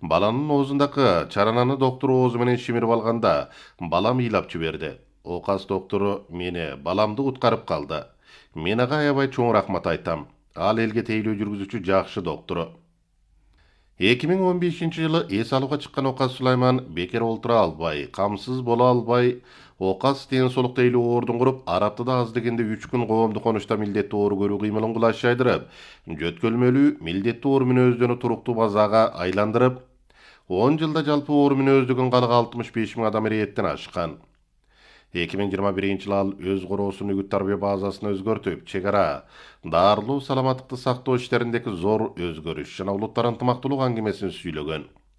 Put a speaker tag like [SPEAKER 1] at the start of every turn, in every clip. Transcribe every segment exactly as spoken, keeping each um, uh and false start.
[SPEAKER 1] Баланын оозундагы чарананы доктор оозу менен шимирип алганда, балам ыйлап жиберди. Оказ доктору мени баламды куткарып калды. Мен ага аябай чоң рахмат айтам. Ал элге тейлөө жүргүзүүчү жакшы доктору. эки миң он бешинчи жылы эс алууга чыккан Оказ Сулайман бекер олтура албай, камсыз боло албай, Оказ ден соолук тейлөө оордун куруп, араптыда аз дегенде үч күн коомдук конушта милдеттүү оору көрүү кыймылын кулаш жайдырып, жөткөлмөлүү милдеттүү оору мүнөздөнү туруктуу базага айландырып, он жылда жалпы оору мүнөздүгүн калыгы алтымыш беш миң адам ирээттен ашкан. эки миң жыйырма биринчи жылы ал өз короосун үгүт тарбия базасын өзгөртүп, чек ара, дарылуу саламаттыкты сактоо иштериндеги зор өзгөрүш жана улуттар ынтымактуулук аңгемесин сүйлөгөн.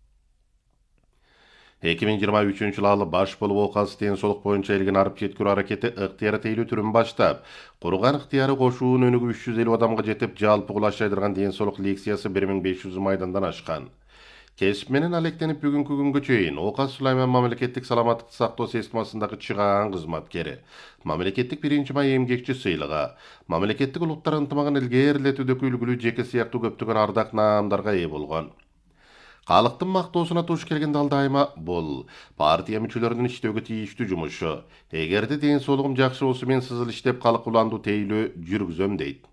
[SPEAKER 1] эки миң жыйырма үчүнчү жылы ал баш болуп Оказ ден соолук боюнча элген арып жеткирүү аракети ыктыяр тейлөө түрүн баштап, курган ыктыяры кошуунун өнүгү үч жүз элүү адамга жетип, жалпы кулаш жайдырган ден соолук лекциясы бир миң беш жүз майдандан ашкан. Кесип менен алектенип бүгүнкү күнгө чейин Оказ Сулайман мамлекеттик саламаттыкты сактоо системасындагы чыгаан кызматкери, мамлекеттик биринчи май эмгекчи сыйлыгы, мамлекеттик улуттар ынтымагын илгээрилетүүдөгү үлгүлүү жеке сыяктуу көптөгөн ардак наамдарга ээ болгон. Калктын мактоосуна туш келгенде ал дайыма бул партия мүчөлөрүнүн иштөөгө тийиштүү жумушу. Эгерде ден соолугум жакшы болсо мен сызыл иштеп калк уландуу тейлөө жүргүзөм дейт.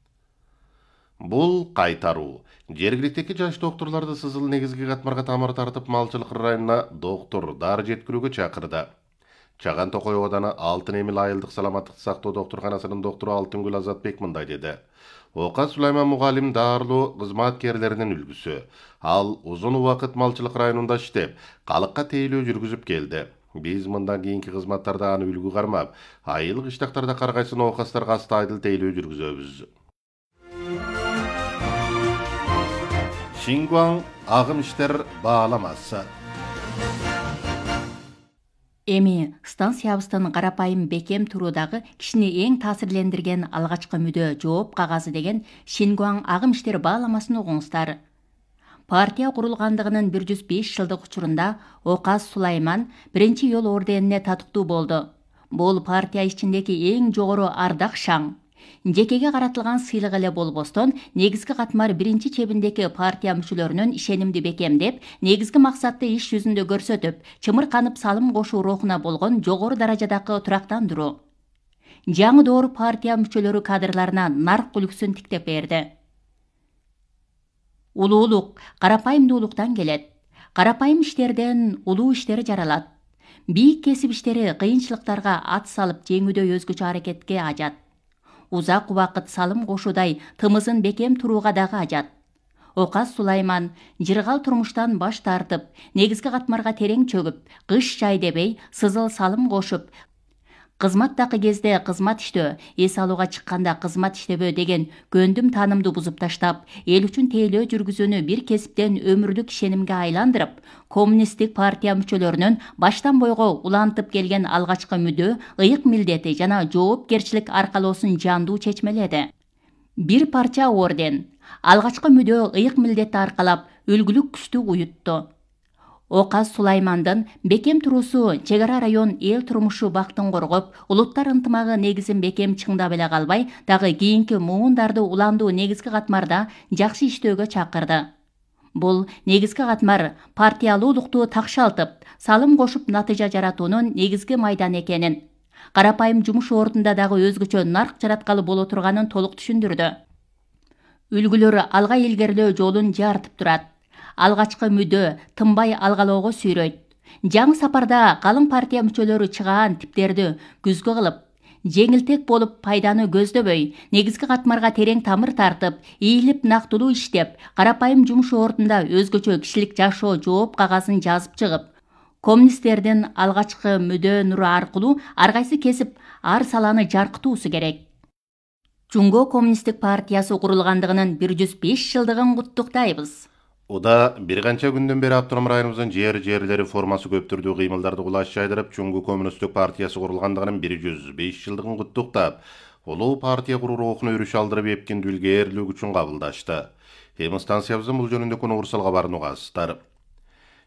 [SPEAKER 1] Бул кайтаруу. Жергиликтеги жаш докторлорду сызыл негизги катмарга тамыр тартып малчылык районуна доктор дары жеткирүүгө чакырды. Чаган Токой ооданы Алтын Эмил айылдык саламаттыкты сактоо доктурканасынын доктору Алтынгүл Азатбек мындай деди. Оказ Сулайман мугалим дарылуу кызматкерлеринин үлгүсү. Ал узун убакыт малчылык районунда иштеп, калыкка тейлөө жүргүзүп келди. Биз мындан кийинки кызматтарда аны үлгү кармап, айыл кыштактарда кар кайсын оокастарга астайдыл тейлөө жүргүзөбүз. Шингуан агым иштер бааламасы.
[SPEAKER 2] Эми станциябыздын карапайым бекем туруудагы кишини эң таасирлендирген алгачкы мүдө жооп кагазы деген Шингуан агым иштер бааламасын угуңуздар. Партия курулгандыгынын бир жүз беш жылдык учурунда Оказ Сулайман биринчи ел орденине татыктуу болду. Бул партия ичиндеги эң жогору ардак шаң. Жекеге каратылган сыйлык эле болбостон, негизги катмар биринчи чебиндеги партия мүчөлөрүнүн ишенимди бекемдеп, негизги максатты иш жүзүндө көрсөтүп, чымырканып салым кошуу рухуна болгон жогору даражадагы турактандыруу. Жаңы доор партия мүчөлөрү кадрларына нарк үлгүсүн тиктеп берди. Улуулук карапайымдуулуктан келет. Карапайым иштерден улуу иштер жаралат. Бийик кесип иштери кыйынчылыктарга ат салып жеңүүдө өзгөчө аракетке ажат. Узак убакыт салым кошуудай тымызын бекем турууга дагы ажат. Оказ Сулайман жыргал турмуштан баш тартып, негизги катмарга терең чөгүп, кыш жай дебей сызыл салым кошуп, кызматтагы кезде кызмат иштөө, эс алууга чыкканда кызмат иштебөө деген көндүм таанымды бузуп таштап, эл үчүн тейлөө жүргүзүүнү бир кесиптен өмүрлүк ишенимге айландырып, коммунисттик партия мүчөлөрүнүн баштан бойго улантып келген алгачкы мүдө, ыйык милдети жана жоопкерчилик аркалоосун жандуу чечмеледи. Бир парча орден, алгачкы мүдө ыйык милдетти аркалап, үлгүлүк күчтү уютту. Оказ Сулаймандын бекем туруусу чек ара район эл турмушу бактын коргоп, улуттар ынтымагы негизин бекем чыңдап эле калбай, дагы кийинки муундарды уландуу негизги катмарда жакшы иштөөгө чакырды. Бул негизги катмар партиялуулукту такшалтып, салым кошуп натыйжа жаратуунун негизги майданы экенин, карапайым жумуш ордунда дагы өзгөчө нарк жараткалы боло турганын толук түшүндүрдү. Үлгүлөр алга илгерилөө жолун жартып турат. Алгачкы мүдө тынбай алгалоого сүйрөйт. Жаңы сапарда калың партия мүчөлөрү чыгаан типтерди күзгө кылып, жеңилтек болуп пайданы көздөбөй, негизги катмарга терең тамыр тартып, ийилип нактылуу иштеп, карапайым жумуш ордунда өзгөчө кишилик жашоо жооп кагазын жазып чыгып, коммунисттердин алгачкы мүдө нуру аркылуу ар кайсы кесип ар саланы жаркытуусу керек. Жунго коммунисттик партиясы курулгандыгынын бир жүз беш жылдыгын куттуктайбыз.
[SPEAKER 1] Уда бир канча күндөн бери автоном районубуздун жер жерлери формасы көп түрдүү кыймылдарды кулаш жайдырып, Жунго коммунисттик партиясы курулгандыгынын бир жүз беш жылдыгын куттуктап, улуу партия куруу рухуна өрүш алдырып эпкинди илгээрлүү күчүн кабылдашты. Эми станциябыздын бул жөнүндө уурсал кабарын угасыздар.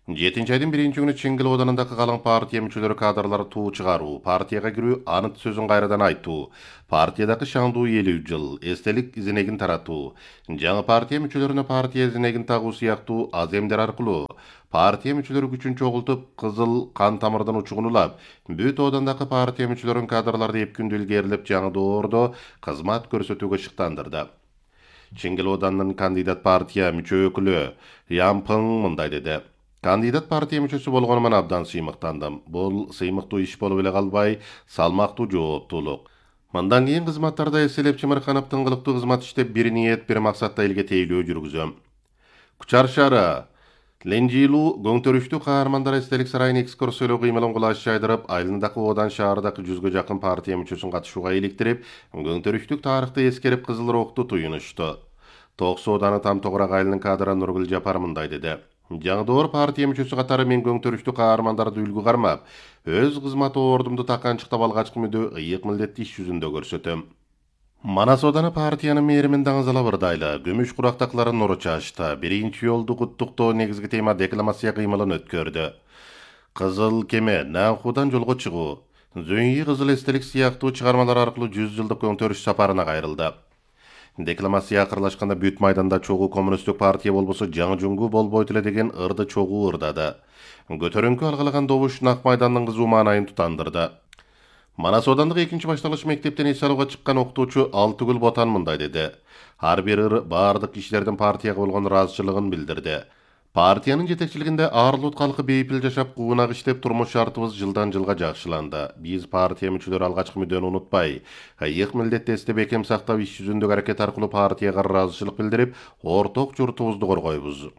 [SPEAKER 1] жетинчи айдын биринчи күнү Чиңгил оданындагы калың партия мүчөлөрү кадрлары туу чыгаруу, партияга кирүү, анын сөзүн кайрадан айтуу, партиядагы шаңдуу элүү жыл, эстелик изенегин таратуу, жаңы партия мүчөлөрүнө партия изенегин тагуу сыяктуу аз эмдер аркылуу партия мүчөлөрү күчүн чогултуп, кызыл кан тамырдан учугун улап, бүт одандагы партия мүчөлөрүн кадрларды эпкүндүү илгерилеп, жаңы доордо кызмат көрсөтүүгө шыктандырды. Чиңгил оданынын кандидат партия мүчө өкүлү Ямпың мындай деди: кандидат партия мүчөсү болгонуман абдан сыймыктандым. Бул сыймыктуу иш болуп эле калбай, салмактуу жооптуулук. Мындан кийин кызматтарда эселеп чымырканып, тыңгылыктуу кызмат иштеп, бир ниет, бир максатта элге тейлөө жүргүзөм. Кучар шаары Ленжилуу көңтөрүштүү каармандар эстелик сарайын экскурсиялоо кыймылын кулаш жайдырып, айылындагы одан шаардагы жүзгө жакын партия мүчөсүн катышууга иликтирип, көңтөрүштүк тарыхты эскерип, кызыл рухту туюнушту. Токсо оданы там тогурак айылынын кадыры Нургүл Жапар мындай деди: жаңы доор партия мүчөсү катары мен көңтөрүштүү каармандарды үлгү кармап, өз кызмат ордумду таканчыктап алгачкы мүдө ыйык милдетти иш жүзүндө көрсөтөм. Манас оданы партиянын мээримин даңызала бырдайлы, күмүш курактакларын нуру чачты. Биринчи жолду куттуктоо негизги тема декламация кыймылын өткөрдү. Кызыл кеме, Нанхудан жолго чыгуу, Зөңи кызыл эстелик сыяктуу чыгармалар аркылуу жүз жылдык көңтөрүш сапарына кайрылды. Декламация акырлашканда бүт майданда чогуу коммунисттик партия болбосо жаңы жуңгу болбойт эле деген ырды чогуу ырдады. Көтөрүңкү алгалаган добуш Ак майдандын кызуу маанайын тутандырды. Манас одандык экинчи башталгыч мектептен эс алууга чыккан окутуучу Алтыгүл Ботан мындай деди: ар бир ыр баардык кишилердин партияга болгон ыраазычылыгын билдирди. Партиянын жетекчилигинде Арлут калкы бейпил жашап, куунак иштеп, турмуш шартыбыз жылдан жылга жакшыланды. Биз партия мүчөлөрү алгачкы мүдөнү унутпай, ыйык милдетти эсте бекем сактап, иш жүзүндөгү аракет аркылуу партияга ыраазычылык билдирип, орток журтубузду коргойбуз.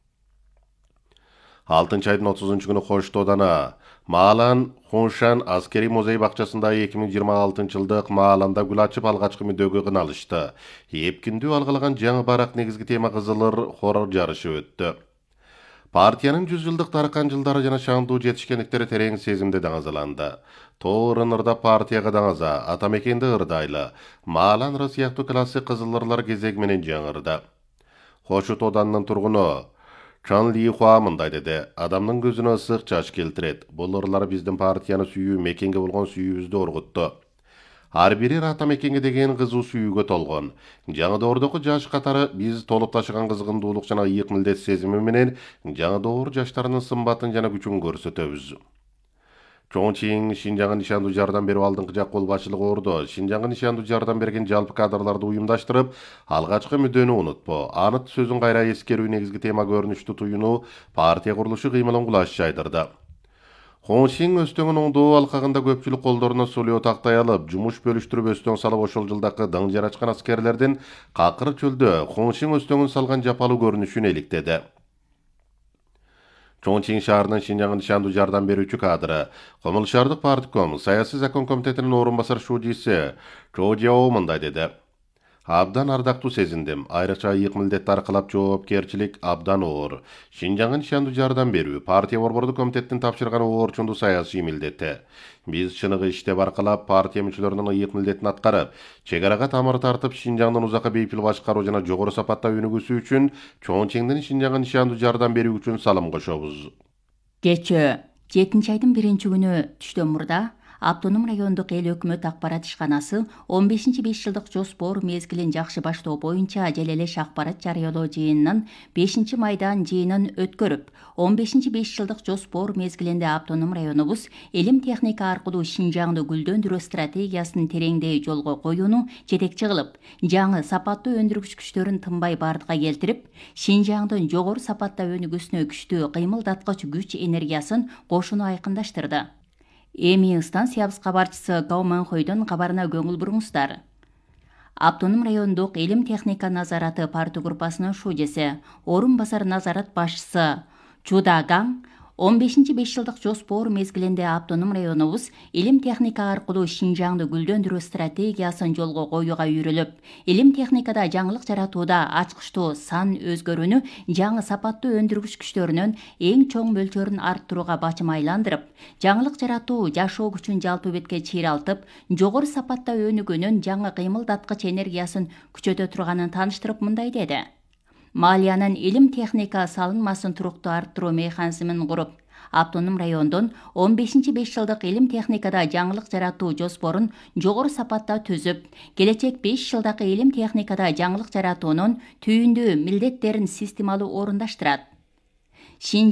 [SPEAKER 1] алтынчы айдын отузунчу күнү Кошто оданы Маалан Хуншан аскери музей бакчасында эки миң жыйырма алтынчы жылдык Мааланда гүл ачып алгачкы мүдөгө кыналышты. Эпкиндүү алгалаган жаңы барак негизги тема кызыл ыр хорор жарышы өттү. Партиянын жүз жылдык таркан жылдары жана шаңдуу жетишкендиктери терең сезимде даңазаланды. Тоо ырын ырдап партияга даңаза, атамекенди ырдайлы, Маалан ыры сыяктуу классик кызыл ырлар кезеги менен жаңырды. Хошут оданынын тургуну Чан Ли Хуа мындай деди: адамдын көзүнө ысык жаш келтирет. Бул ырлар биздин партияны сүйүү, мекенге болгон сүйүүбүздү оргутту. Ар бири ата мекенге деген кызуу сүйүүгө толгон. Жаңы доордогу жаш катары биз толуп ташыган кызгындуулук жана ыйык милдет сезими менен жаңы доор жаштарынын сымбатын жана күчүн көрсөтөбүз. Чоңчиң Шинжаңга нишандуу жардам берүү алдыңкы жак кол башчылыгы ордо. Шинжаңга нишандуу жардам берген жалпы кадрларды уюмдаштырып, алгачкы мүдөнү унутпо, анын сөзүн кайра эскерүү негизги тема көрүнүштү туюнуу партия курулушу кыймылын кулаш жайдырды. Хоншин Өстөңүн оңдоо алкагында көпчүлүк колдоруна сулуу тактай алып, жумуш бөлүштүрүп Өстөң салып, ошол жылдакы дың жарачкан аскерлердин какыр чөлдө Хоншин Өстөңүн салган жапалуу көрүнүшүн эликтеди. Чоңчиң шаарынын Шинжаңга нишандуу жардам берүүчү кадры, Комул шаардык партком саясий закон комитетинин орун басар шужиси Чо Жао мындай деди: абдан ардактуу сезиндим. Айрыкча ыйык милдетти аркылап жоопкерчилик абдан оор. Шинжаңга нишандуу жардам берүү партия борбордук комитеттин тапшырган оорчундуу саясий милдети. Биз чыныгы иштеп аркылап партия мүчөлөрүнүн ыйык милдетин аткарып, чек арага тамыр тартып, Шинжаңдын узакка бейпил башкаруу жана жогору сапатта өнүгүүсү үчүн Чоңчиңдин Шинжаңга нишандуу жардам берүү үчүн салым кошобуз.
[SPEAKER 2] Кечээ жетинчи айдын биринчи күнү түштөн мурда Автоном райондук эл өкмөт акпарат ишканасы он бешинчи беш жылдык жоспор мезгилин жакшы баштоо боюнча желелеш акпарат жарыялоо жыйынынын бешинчи майдан жыйынын өткөрүп, он бешинчи беш жылдык жоспор мезгилинде автоном районубуз илим техника аркылуу Шинжаңды гүлдөндүрүү стратегиясын тереңдей жолго коюуну жетекчи кылып, жаңы сапаттуу өндүргүч күчтөрүн тынбай бардыга келтирип, Шинжаңдын жогору сапатта өнүгүүсүнө күчтүү кыймылдаткыч күч энергиясын кошууну айкындаштырды. Эми станциябыз кабарчысы Гау Манхойдун кабарына көңүл буруңуздар. Автоном райондук илим техника назараты парты группасынын шужеси, орун басар назарат башчысы Чуда Гаң он бешинчи беш жылдык жоспор мезгилинде автоном районубуз илим техника аркылуу Шинжаңды гүлдөндүрүү стратегиясын жолго коюуга үйрөлүп, илим техникада жаңылык жаратууда ачкычтуу сан өзгөрүүнү жаңы сапаттуу өндүргүч күчтөрүнүн эң чоң мөлчөрүн арттырууга бачым айландырып, жаңылык жаратуу жашоо күчүн жалпы бетке чыйралтып, жогору сапатта өнүгүүнүн жаңы кыймылдаткыч энергиясын күчөтө турганын тааныштырып мындай деди: Малиянын илим техника салынмасын туруктуу арттыруу механизмин куруп, автоном райондон он бешинчи беш жылдык илим техникада жаңылык жаратуу жоспорун жогору сапатта түзүп, келечек беш жылдагы илим техникада жаңылык жаратуунун түйүндүү милдеттерин системалуу орундаштырат.